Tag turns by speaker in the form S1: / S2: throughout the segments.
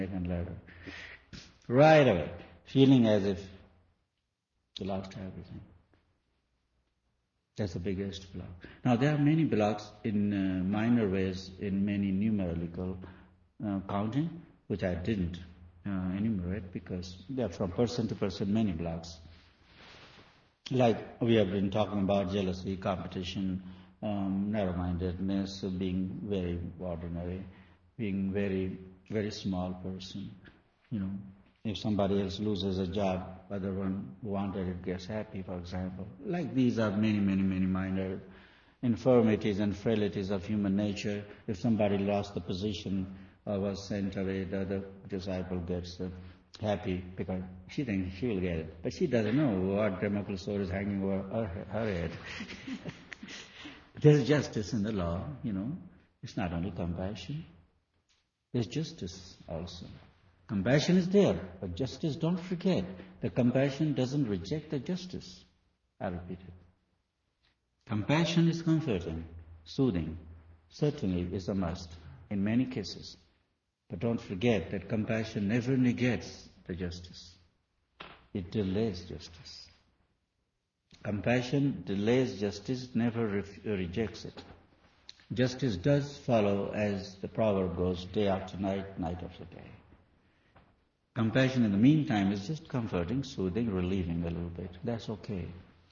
S1: second ladder. Right away, feeling as if you lost everything. That's the biggest block. Now, there are many blocks in minor ways in many numerical counting, which I didn't enumerate because they are from person to person, many blocks. Like we have been talking about jealousy, competition, narrow-mindedness, being very ordinary, being very, very small person. If somebody else loses a job, other one who wanted it gets happy, for example. Like these are many, many, many minor infirmities and frailties of human nature. If somebody lost the position or was sent away, the other disciple gets happy because she thinks she will get it. But she doesn't know what Damocles sword is hanging over her head. There's justice in the law, It's not only compassion. There's justice also. Compassion is there, but justice, don't forget, the compassion doesn't reject the justice. I repeat it. Compassion is comforting, soothing, certainly is a must in many cases. But don't forget that compassion never negates the justice. It delays justice. Compassion delays justice, never rejects it. Justice does follow, as the proverb goes, day after night, night after day. Compassion in the meantime is just comforting, soothing, relieving a little bit. That's okay.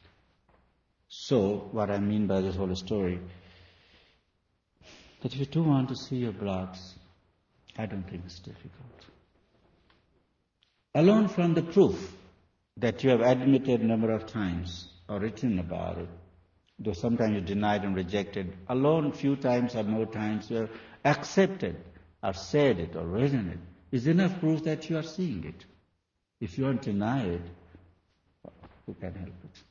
S1: So, what I mean by this whole story, that if you do want to see your blocks, I don't think it's difficult. Alone from the proof that you have admitted a number of times or written about it, though sometimes you denied and rejected, alone few times or more times you have accepted or said it or written it, is enough proof that you are seeing it. If you don't deny it, who can help it?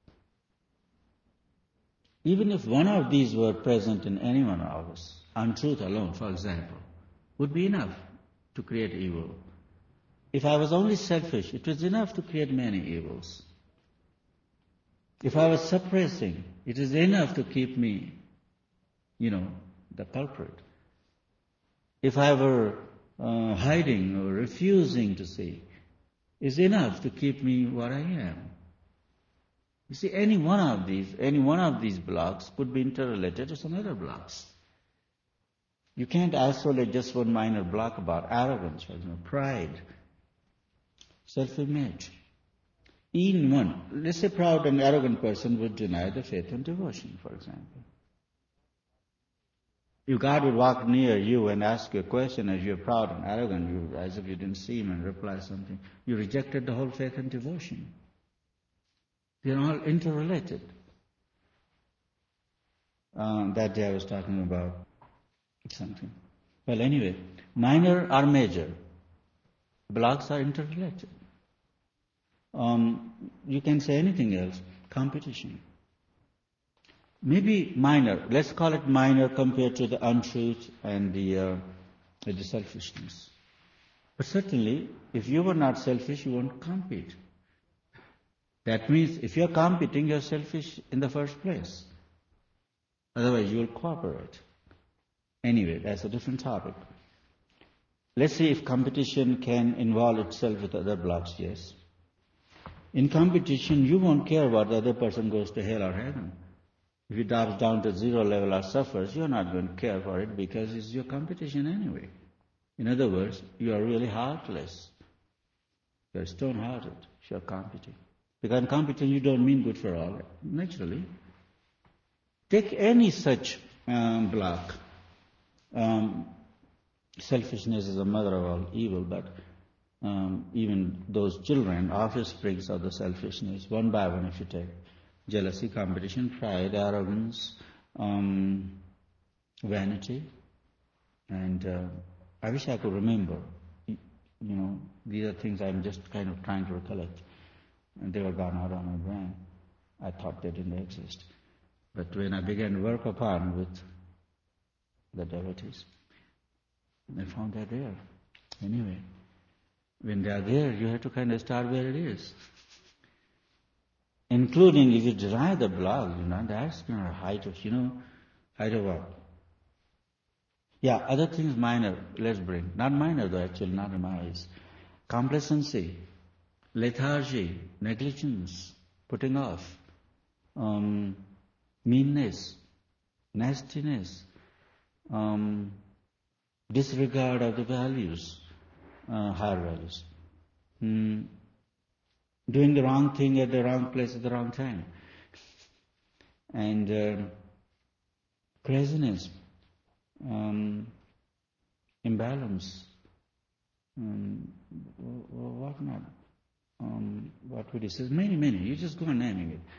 S1: Even if one of these were present in any one of us, untruth alone, for example, would be enough to create evil. If I was only selfish, it was enough to create many evils. If I was suppressing, it is enough to keep me, the culprit. If I were hiding or refusing to see, is enough to keep me what I am. You see, any one of these blocks could be interrelated to some other blocks. You can't isolate just one minor block about arrogance, for example, pride, self-image. In one, let's say proud and arrogant person would deny the faith and devotion, for example. If God would walk near you and ask you a question as you're proud and arrogant, as if you didn't see him and reply something, you rejected the whole faith and devotion. They're all interrelated. That day I was talking about something. Well, anyway, minor or major, blocks are interrelated. You can say anything else. Competition. Maybe minor. Let's call it minor compared to the untruth and the selfishness. But certainly, if you were not selfish, you won't compete. That means if you're competing, you're selfish in the first place. Otherwise, you will cooperate. Anyway, that's a different topic. Let's see if competition can involve itself with other blocks. Yes. In competition, you won't care whether the other person goes to hell or heaven. If he drops down to zero level or suffers, you're not going to care for it because it's your competition anyway. In other words, you are really heartless. You're stone-hearted if you're competing. Because in competition, you don't mean good for all, naturally. Take any such block. Selfishness is the mother of all evil, but even those children, offsprings of the selfishness, one by one if you take. Jealousy, competition, pride, arrogance, vanity, and I wish I could remember. These are things I'm just kind of trying to recollect, and they were gone out of my brain. I thought they didn't exist. But when I began to work upon with the devotees, I found they're there. Anyway, when they are there, you have to kind of start where it is. Including if you deny the block, that's height of what? Yeah, other things minor, let's bring. Not minor though, actually, not in my eyes. Complacency, lethargy, negligence, putting off, meanness, nastiness, disregard of the values, higher values, doing the wrong thing at the wrong place at the wrong time, and craziness, imbalance, what not, what would he say? Many. You just go on naming it.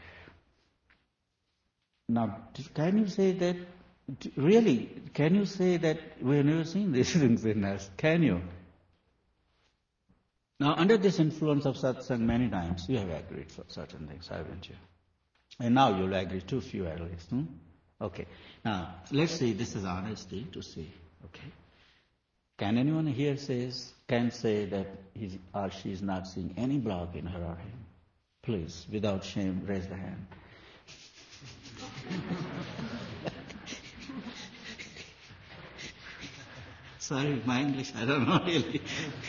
S1: Now, can you say that? Really, can you say that we have never seen these things in us? Can you? Now, under this influence of satsang, many times you have agreed for certain things, haven't you? And now you'll agree too few at least. Okay. Now, let's say this is honesty to see. Okay. Can anyone here can say that he or she is not seeing any block in her or him? Please, without shame, raise the hand. Sorry, my English, I don't know really.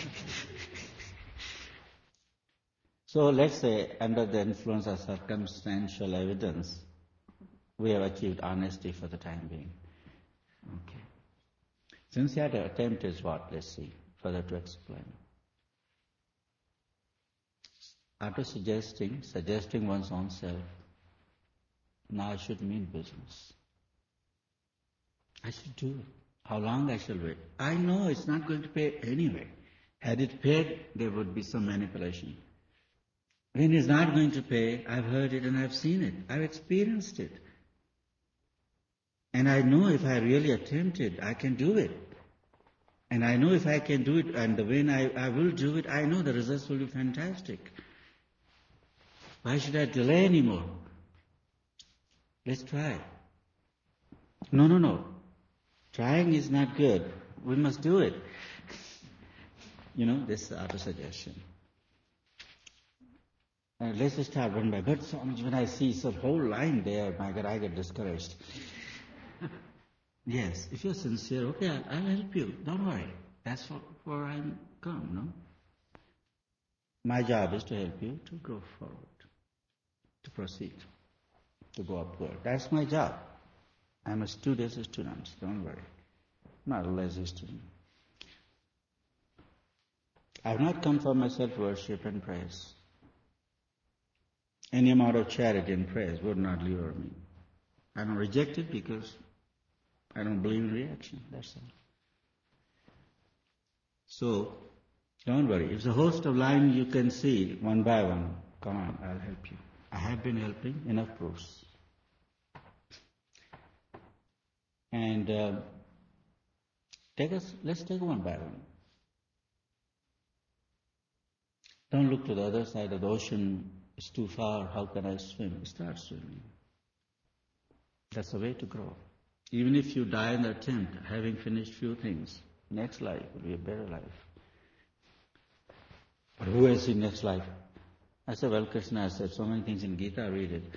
S1: So let's say under the influence of circumstantial evidence, we have achieved honesty for the time being. Okay. Sincere attempt is what? Let's see, further to explain. After suggesting one's own self, now I should mean business. I should do it. How long I shall wait? I know it's not going to pay anyway. Had it paid, there would be some manipulation. When it's not going to pay, I've heard it and I've seen it. I've experienced it. And I know if I really attempt it, I can do it. And I know if I can do it, and when I will do it, I know the results will be fantastic. Why should I delay anymore? Let's try. No. Trying is not good. We must do it. This is auto-suggestion. Let's just start one by one. But Swamiji, when I see some whole line there, my God, I get discouraged. Yes, if you're sincere, okay, I'll help you. Don't worry. That's for I'm come, no? My job is to help you to go forward, to proceed, to go upward. That's my job. I'm a student, don't worry. I'm not a lazy student. I've not come for my self-worship and praise. Any amount of charity and praise would not lure me. I don't reject it because I don't believe in reaction, that's all. So, don't worry. If the host of lines you can see one by one, come on, I'll help you. I have been helping, enough proofs. And let's take one by one. Don't look to the other side of the ocean, it's too far, how can I swim? Start swimming. That's the way to grow. Even if you die in the attempt, having finished few things, next life will be a better life. But who has seen next life? I said, well, Krishna has said so many things in Gita, read it.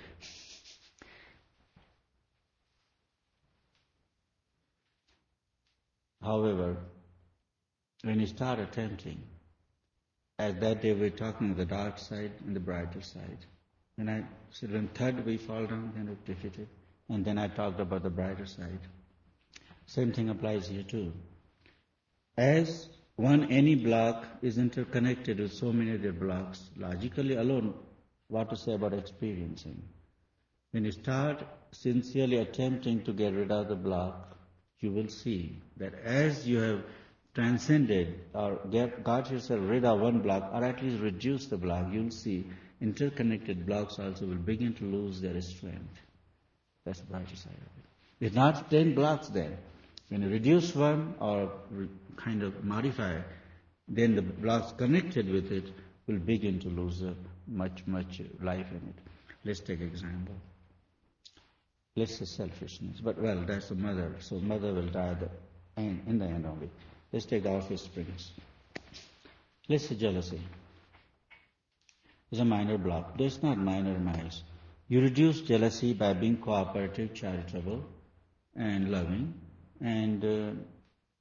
S1: However, when you start attempting, as that day we're talking of the dark side and the brighter side. And I said, when third we fall down, then we're defeated. And then I talked about the brighter side. Same thing applies here too. As any block is interconnected with so many other blocks, logically alone, what to say about experiencing? When you start sincerely attempting to get rid of the block, you will see that as you have transcended or got yourself rid of one block, or at least reduce the block, you'll see interconnected blocks also will begin to lose their strength. That's the brighter side of it. It's not 10 blocks then. When you reduce one or kind of modify, then the blocks connected with it will begin to lose much life in it. Let's take an example. Let's say selfishness. But well, that's the mother. So mother will die in the end only. Let's take the office springs. Let's say jealousy. It's a minor block. That's not minor in my eyes. You reduce jealousy by being cooperative, charitable, and loving, and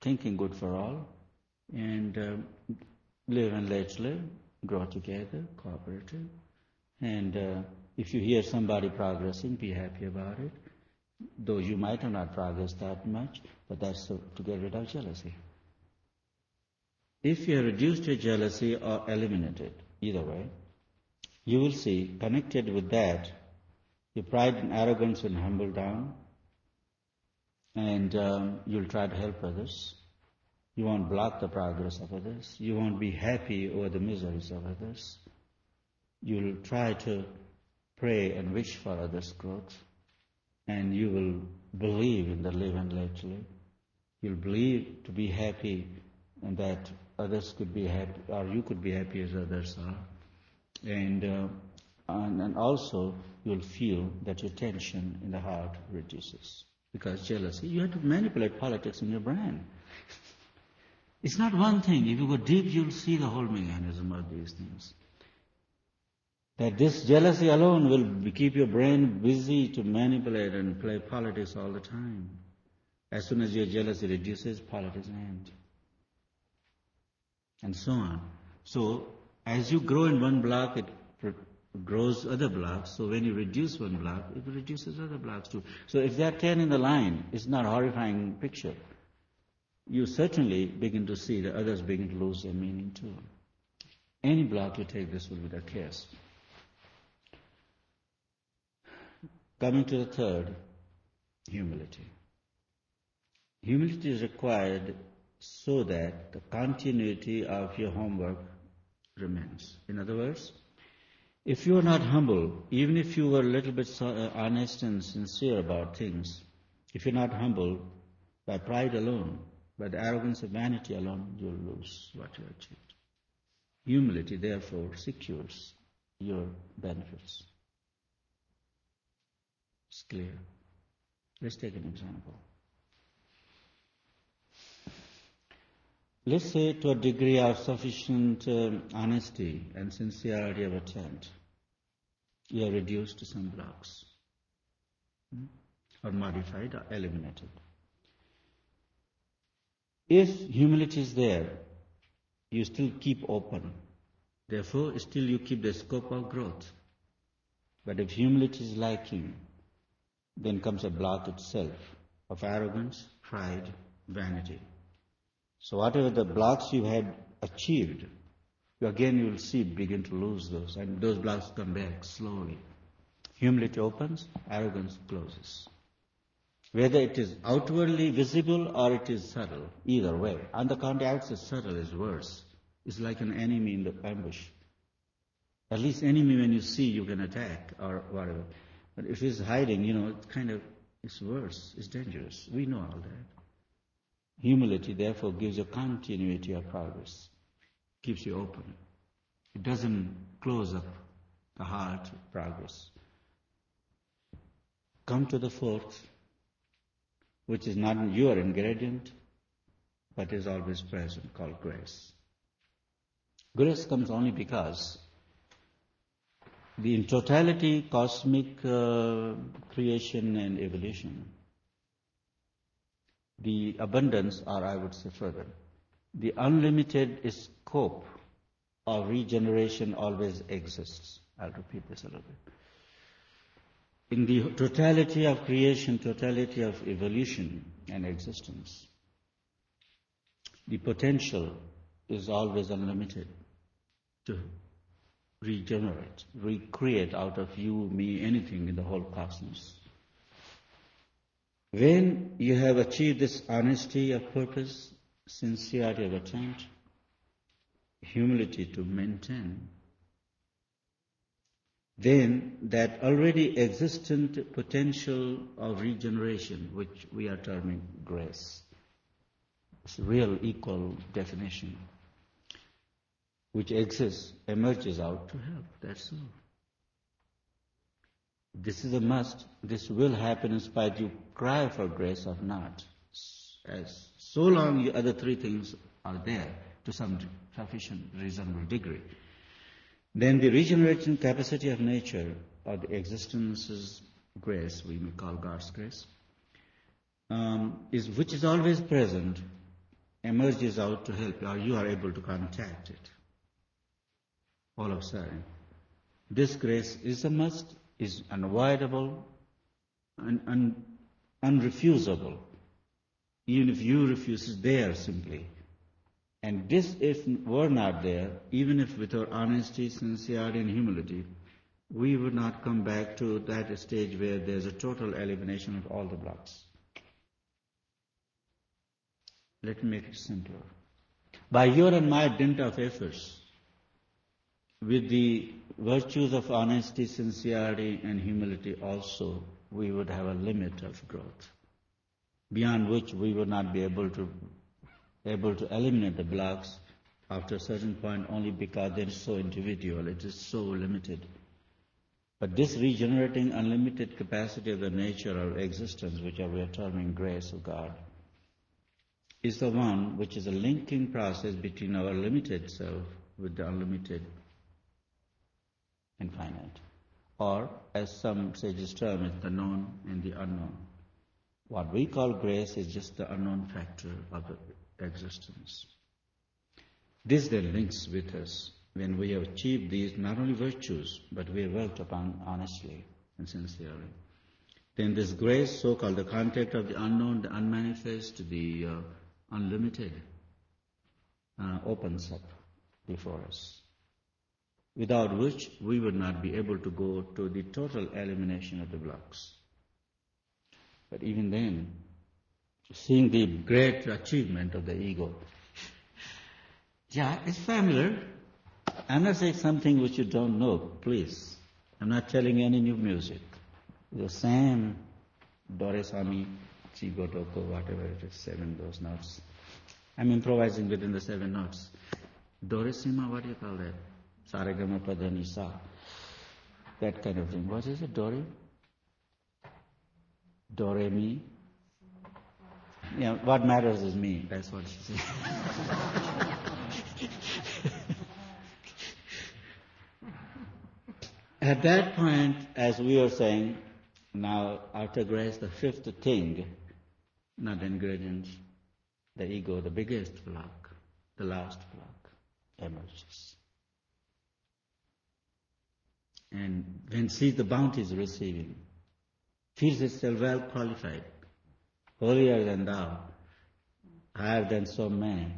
S1: thinking good for all, and live and let live, grow together, cooperative. And if you hear somebody progressing, be happy about it. Though you might not progress that much, but that's to get rid of jealousy. If you have reduced your jealousy or eliminated, either way, you will see, connected with that, your pride and arrogance will humble down, and you'll try to help others. You won't block the progress of others. You won't be happy over the miseries of others. You'll try to pray and wish for others' growth, and you will believe in the live and let live. You'll believe to be happy and that others could be happy, or you could be happy as others are. And also you'll feel that your tension in the heart reduces. Because jealousy, you have to manipulate politics in your brain. It's not one thing. If you go deep, you'll see the whole mechanism of these things. That this jealousy alone will keep your brain busy to manipulate and play politics all the time. As soon as your jealousy reduces, politics end. And so on. So, as you grow in one block, it grows other blocks. So when you reduce one block, it reduces other blocks too. So if there are 10 in the line, it's not a horrifying picture. You certainly begin to see that others begin to lose their meaning too. Any block you take, this will be the case. Coming to the third, humility. Humility is required so that the continuity of your homework remains. In other words, if you are not humble, even if you were a little bit honest and sincere about things, if you're not humble, by pride alone, by the arrogance of vanity alone, you'll lose what you achieved. Humility, therefore, secures your benefits. It's clear. Let's take an example. Let's say to a degree of sufficient honesty and sincerity of attempt, you are reduced to some blocks, or modified or eliminated. If humility is there, you still keep open. Therefore, still you keep the scope of growth. But if humility is lacking, then comes a block itself of arrogance, pride, vanity. So whatever the blocks you had achieved, you will see begin to lose those, and those blocks come back slowly. Humility opens, arrogance closes. Whether it is outwardly visible or it is subtle, either way. On the contrary, outside subtle is worse. It's like an enemy in the ambush. At least enemy when you see you can attack or whatever. But if it's hiding, it's worse, it's dangerous. We know all that. Humility, therefore, gives you continuity of progress, keeps you open. It doesn't close up the heart of progress. Come to the fourth, which is not your ingredient, but is always present, called grace. Grace comes only because in totality, cosmic creation and evolution, the abundance, or I would say further, the unlimited scope of regeneration always exists. I'll repeat this a little bit. In the totality of creation, totality of evolution and existence, the potential is always unlimited to regenerate, recreate out of you, me, anything in the whole cosmos. When you have achieved this honesty of purpose, sincerity of attempt, humility to maintain, then that already existent potential of regeneration, which we are terming grace, it's a real equal definition, which exists, emerges out to help. That's all. This is a must. This will happen in spite you cry for grace or not. As so long the other three things are there to some sufficient reasonable degree, then the regeneration capacity of nature, or the existence's grace, we may call God's grace, which is always present, emerges out to help you, or you are able to contact it all of a sudden. This grace is a must, is unavoidable, and unrefusable. Even if you refuse, it's there simply. And this, if were not there, even if with our honesty, sincerity, and humility, we would not come back to that stage where there's a total elimination of all the blocks. Let me make it simpler. By your and my dint of efforts, with the virtues of honesty, sincerity, and humility also, we would have a limit of growth, beyond which we would not be able to eliminate the blocks after a certain point, only because it is so individual, it is so limited. But this regenerating unlimited capacity of the nature of existence, which we are terming grace of God, is the one which is a linking process between our limited self with the unlimited infinite. Or, as some sages term it, the known and the unknown. What we call grace is just the unknown factor of existence. This then links with us when we have achieved these not only virtues, but we have worked upon honestly and sincerely. Then this grace, so-called the contact of the unknown, the unmanifest, the unlimited, opens up before us, without which we would not be able to go to the total elimination of the blocks. But even then, seeing the great achievement of the ego, yeah, it's familiar. I'm not saying something which you don't know, please. I'm not telling you any new music. The same Doresami, Chigotoko, whatever it is, 7 those notes. I'm improvising within the 7 notes. Doresima, what do you call that? Saragama Padani Sa. That kind of thing. What is it, Dore? Dore mi? Yeah, what matters is me. That's what she said. At that point, as we were saying, now after grace, the fifth thing, not the ingredient, the ego, the biggest block, the last block, emerges. And when sees the bounties receiving, feels itself well qualified, holier than thou, higher than so many,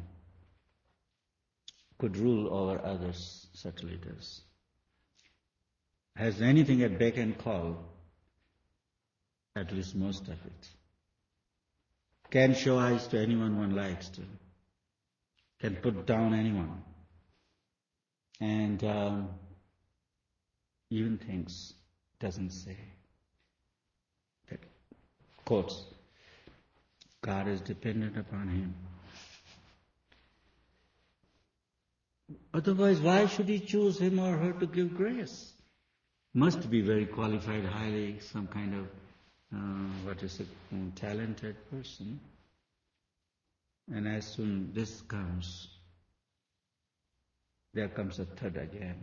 S1: could rule over others, certainly does. Has anything at beck and call, at least most of it. Can show eyes to anyone one likes to. Can put down anyone. And even things doesn't say. That quotes, God is dependent upon him. Otherwise, why should he choose him or her to give grace? Must be very qualified, highly, some kind of, talented person. And as soon this comes, there comes a third again.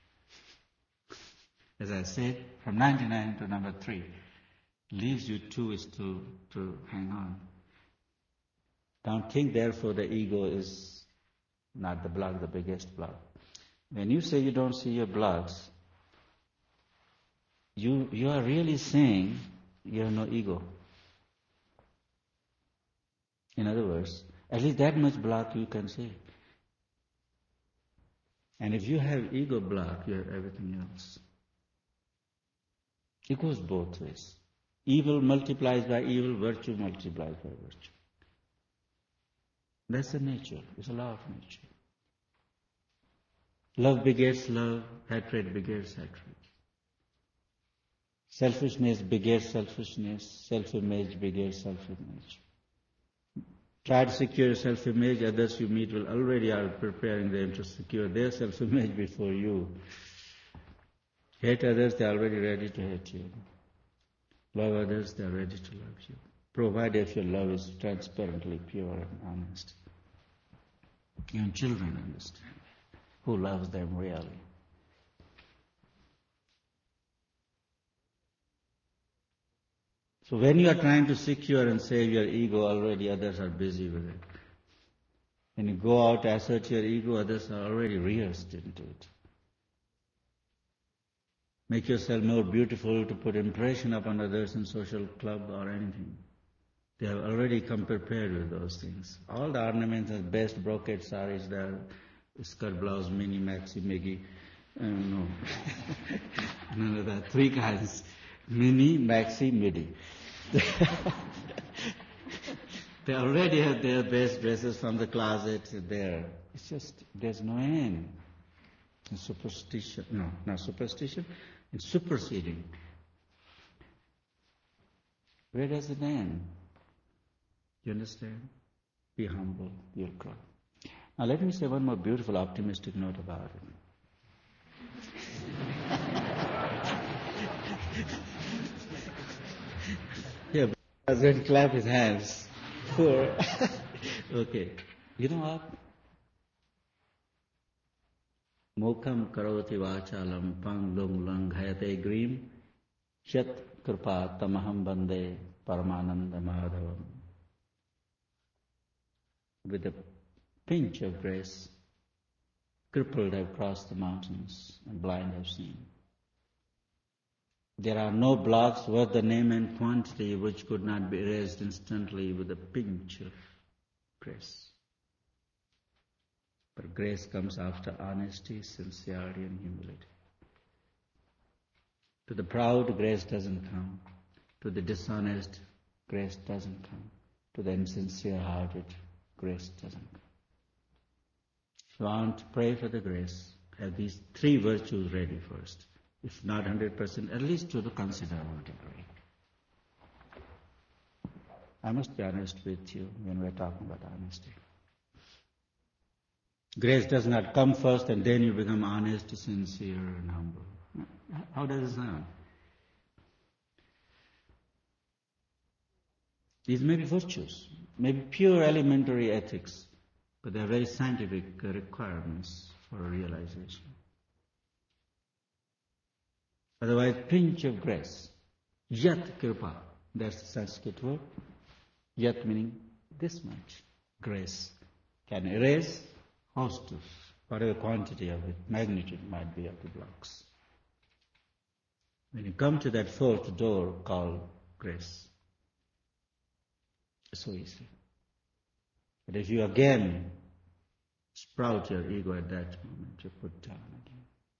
S1: As I said, from 99 to number 3, leaves you 2 is to hang on. Don't think therefore the ego is not the block, the biggest block. When you say you don't see your blocks, you are really saying you have no ego. In other words, at least that much block you can see. And if you have ego block, you have everything else. It goes both ways. Evil multiplies by evil, virtue multiplies by virtue. That's the nature. It's a law of nature. Love begets love, hatred begets hatred. Selfishness begets selfishness, self-image begets self-image. Try to secure your self-image, others you meet will already are preparing them to secure their self-image before you. Hate others, they are already ready to hate you. Love others, they are ready to love you. Provided if your love is transparently pure and honest. Even children understand who loves them really. So when you are trying to secure and save your ego, already others are busy with it. When you go out to assert your ego, others are already rehearsed into it. Make yourself more beautiful to put impression upon others in social club or anything. They have already come prepared with those things. All the ornaments and best brocade saris there, skirt, blouse, mini, maxi, miggy, no. None of that. 3 kinds. Mini, maxi, midi. They already have their best dresses from the closet there. It's just, there's no end. In superstition, no, not superstition, it's superseding. Where does it end? You understand? Be humble, you'll grow. Now let me say one more beautiful optimistic note about it. Yeah, I was going to clap his hands. Poor. Okay. You know what? Mokham karoti vachalam pang lung lang hayate grim shat kripa tamaham bande paramananda madhavam. With a pinch of grace, crippled have crossed the mountains and blind have seen. There are no blocks worth the name and quantity which could not be erased instantly with a pinch of grace. But grace comes after honesty, sincerity and humility. To the proud, grace doesn't come. To the dishonest, grace doesn't come. To the insincere-hearted, grace doesn't come. If you want to pray for the grace, have these 3 virtues ready first. If not 100%, at least to the considerable degree. I must be honest with you when we're talking about honesty. Grace does not come first and then you become honest, sincere and humble. How does it sound? These may be virtues, may be pure elementary ethics, but they are very scientific requirements for realization. Otherwise, pinch of grace. Yat kripa, that's the Sanskrit word. Yat meaning this much. Grace can erase host of whatever quantity of it, magnitude might be of the blocks. When you come to that 4th door called grace, it's so easy. But if you again sprout your ego at that moment, you put down again.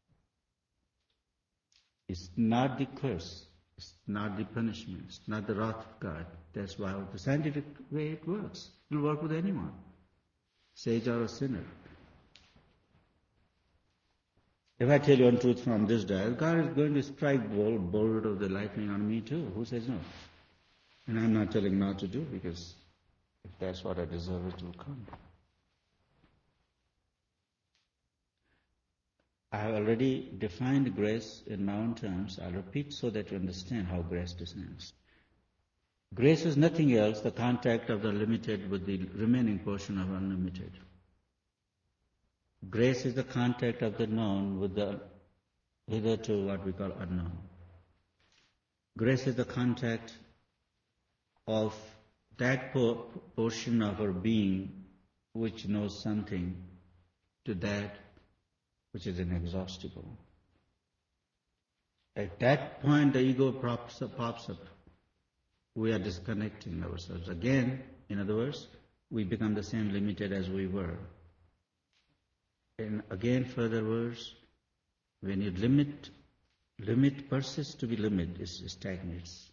S1: It's not the curse, it's not the punishment, it's not the wrath of God. That's why the scientific way it works. It will work with anyone, sage or a sinner. If I tell you one truth from this day, God is going to strike bolt of the lightning on me too. Who says no? And I'm not telling not to do, because if that's what I deserve, it will come. I have already defined grace in my own terms. I'll repeat so that you understand how grace descends. Grace is nothing else, the contact of the limited with the remaining portion of unlimited. Grace is the contact of the known with the hitherto what we call unknown. Grace is the contact of that portion of our being which knows something to that which is inexhaustible. At that point the ego pops up. We are disconnecting ourselves. Again, in other words, we become the same limited as we were. And again, further words, when you limit persists to be limit, it stagnates.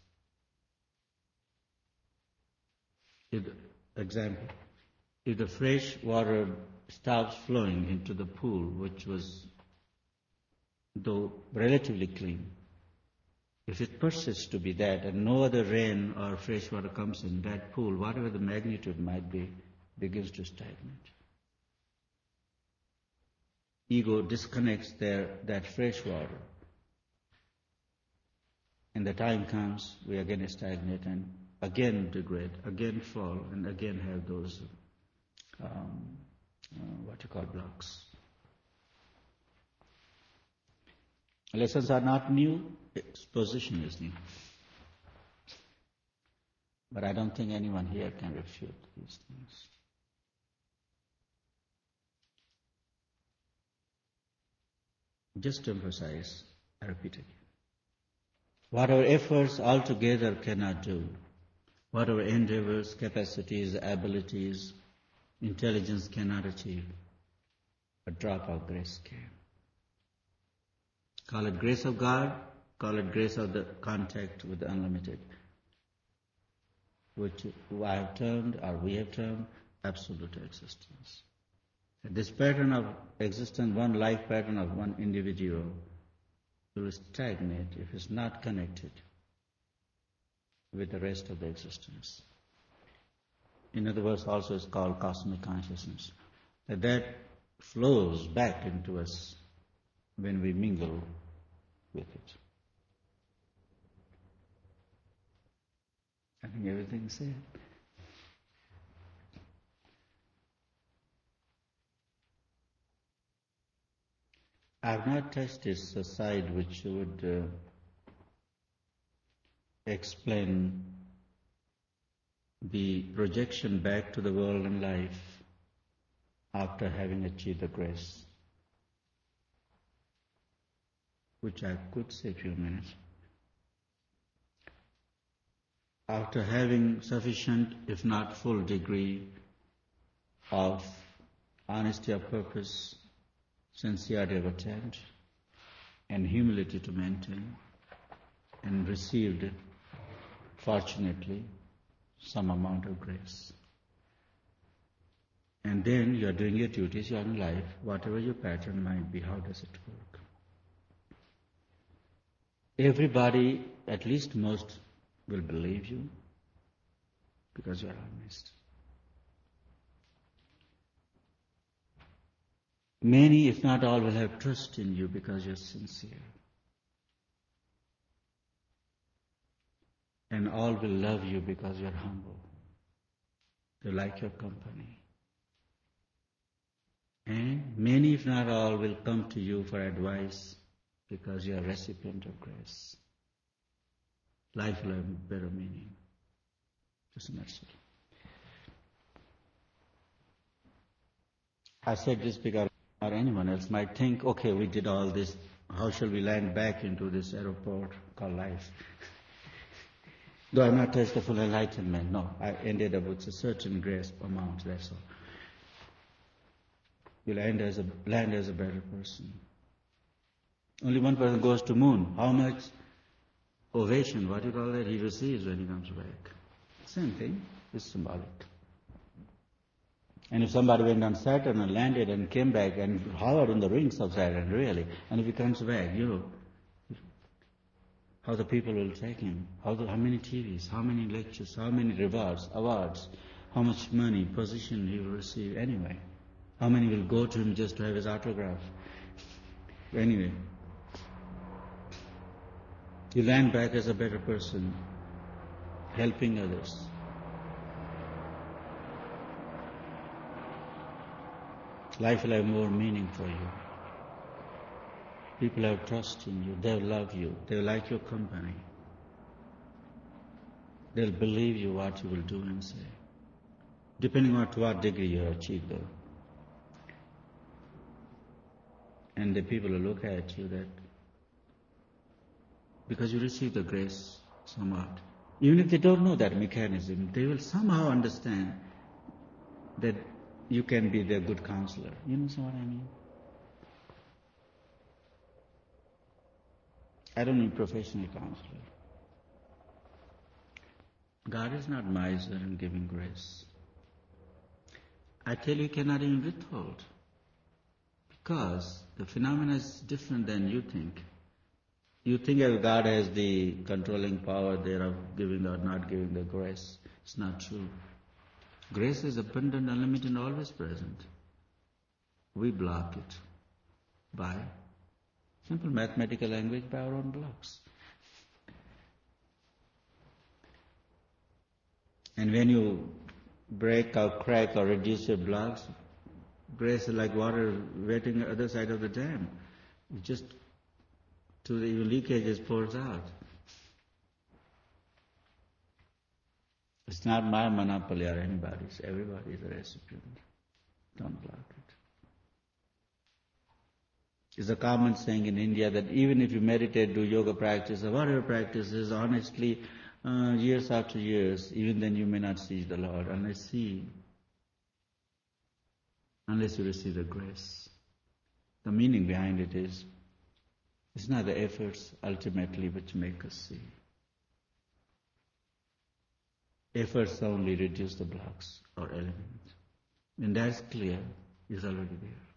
S1: Example, if the fresh water stops flowing into the pool, which was, though relatively clean, if it persists to be that and no other rain or fresh water comes in, that pool, whatever the magnitude might be, begins to stagnate. Ego disconnects that fresh water. And the time comes, we again stagnate and again degrade, again fall, and again have those, blocks. Lessons are not new, exposition is new. But I don't think anyone here can refute these things. Just to emphasize, I repeat again. What our efforts altogether cannot do, what our endeavors, capacities, abilities, intelligence cannot achieve, a drop of grace can. Call it grace of God, call it grace of the contact with the unlimited, which I have termed, or we have termed, absolute existence. This pattern of existence, one life pattern of one individual, will stagnate if it's not connected with the rest of the existence. In other words, also it's called cosmic consciousness. That flows back into us when we mingle with it. I think everything is said. I have not touched this side which would explain the projection back to the world and life after having achieved the grace, which I could say a few minutes. After having sufficient, if not full degree of honesty of purpose, sincerity of attempt, and humility to maintain, and received, fortunately, some amount of grace. And then you are doing your duties, you are in life, whatever your pattern might be, how does it work? Everybody, at least most, will believe you because you are honest. Many, if not all, will have trust in you because you're sincere. And all will love you because you're humble. They like your company. And many, if not all, will come to you for advice because you're a recipient of grace. Life will have better meaning. Just a nutshell. I said this because or anyone else might think, okay, we did all this, how shall we land back into this airport called life? Though I have not touched the full enlightenment, no, I ended up with a certain grace amount, that's all. You'll land as a better person. Only one person goes to moon. How much ovation, what do you call that, he receives when he comes back? Same thing, it's symbolic. And if somebody went on Saturn and landed and came back and hovered in the rings of Saturn, really, and if he comes back, how the people will take him, how many TVs, how many lectures, how many rewards, awards, how much money, position he will receive anyway. How many will go to him just to have his autograph? Anyway, you land back as a better person, helping others. Life will have more meaning for you. People have trust in you. They'll love you. They'll like your company. They'll believe you what you will do and say. Depending on to what degree you have achieved though. And the people will look at you that because you receive the grace somewhat. Even if they don't know that mechanism, they will somehow understand that you can be their good counselor. You know what I mean? I don't mean professional counselor. God is not miser in giving grace. I tell you, cannot even withhold. Because the phenomena is different than you think. You think that God has the controlling power there of giving or not giving the grace. It's not true. Grace is abundant, unlimited, and always present. We block it by simple mathematical language, by our own blocks. And when you break or crack or reduce your blocks, grace is like water wetting the other side of the dam. It just to the leakages pours out. It's not my monopoly or anybody's. Everybody is a recipient. Don't block it. It's a common saying in India that even if you meditate, do yoga practice, or whatever practices, honestly, years after years, even then you may not see the Lord unless you receive the grace. The meaning behind it is, it's not the efforts ultimately which make us see. Efforts only reduce the blocks or elements. When that's clear, it's already there.